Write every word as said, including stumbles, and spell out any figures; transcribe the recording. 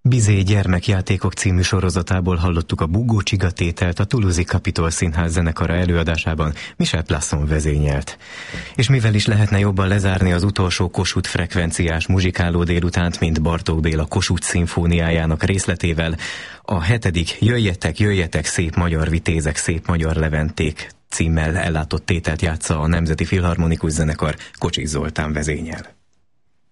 Bizé gyermekjátékok című sorozatából hallottuk a Bugó Csiga tételt, a Toulouse-i Capitol Színház zenekara előadásában Michel Plasson vezényelt. És mivel is lehetne jobban lezárni az utolsó Kossuth frekvenciás muzsikáló délutánt, mint Bartók Béla Kossuth szimfóniájának részletével, a hetedik Jöjjetek, jöjjetek szép magyar vitézek, szép magyar leventék címmel ellátott tételt játsza a Nemzeti Filharmonikus Zenekar, Kocsis Zoltán vezényel.